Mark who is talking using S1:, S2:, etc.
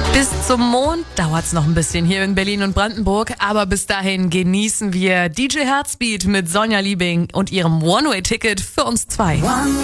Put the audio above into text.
S1: Bis zum Mond dauert's noch ein bisschen hier in Berlin und Brandenburg, aber bis dahin genießen wir DJ Heartbeat mit Sonja Liebing und ihrem One-Way-Ticket für uns zwei.